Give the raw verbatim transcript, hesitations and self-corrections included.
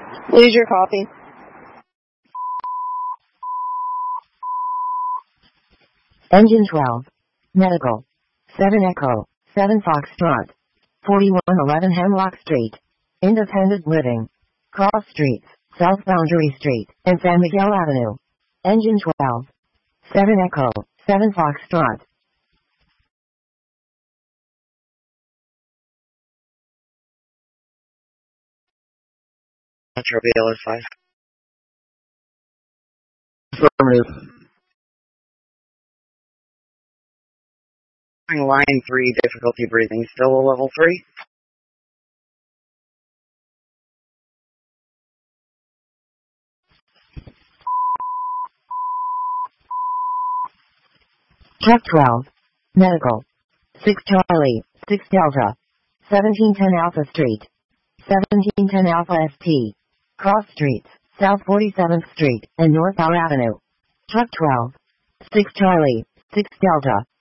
Lose your copy. Engine twelve. Medical. seven Echo. seven Foxtrot. forty-one eleven Hemlock Street. Independent Living. Cross Streets, South Boundary Street, and San Miguel Avenue. Engine twelve. seven Echo. seven Foxtrot. Metro B L S five. Affirmative. Line three, difficulty breathing, still a level three. Truck twelve. Medical. six Charlie, six Delta. seventeen ten Alpha Street. seventeen ten Alpha S T. Cross Streets, South forty-seventh Street, and North Powell Avenue. Truck twelve. six Charlie, six Delta.